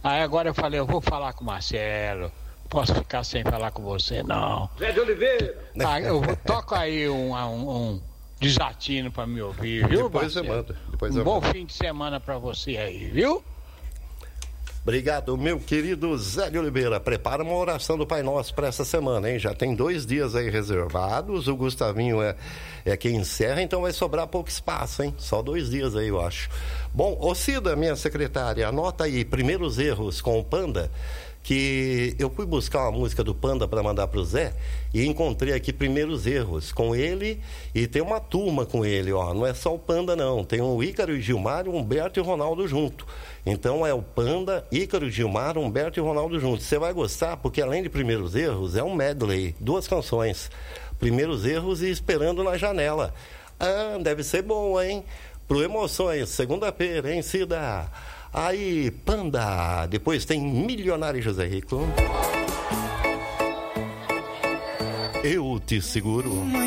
Aí agora eu falei, eu vou falar com o Marcelo. Posso ficar sem falar com você, não. Zé de Oliveira. Toca aí um desatino pra me ouvir, viu, Depois Marcelo? eu mando. Um bom fim de semana pra você aí, viu? Obrigado, meu querido Zé de Oliveira. Prepara uma oração do Pai Nosso para essa semana, hein? Já tem 2 dias aí reservados. O Gustavinho é quem encerra, então vai sobrar pouco espaço, hein? Só 2 dias aí, eu acho. Bom, ô Cida, minha secretária, anota aí, primeiros erros com o Panda, que eu fui buscar uma música do Panda para mandar pro Zé e encontrei aqui primeiros erros com ele e tem uma turma com ele, ó. Não é só o Panda, não. Tem o Ícaro e Gilmar, o Humberto e o Ronaldo junto. Então é o Panda, Ícaro, Gilmar, Humberto e Ronaldo juntos. Você vai gostar porque além de primeiros erros, é um medley, 2 canções. Primeiros erros e Esperando na Janela. Ah, deve ser bom, hein? Pro Emoções, segunda-feira, hein, Cida? Aí, Panda. Depois tem Milionário José Rico. Eu te seguro.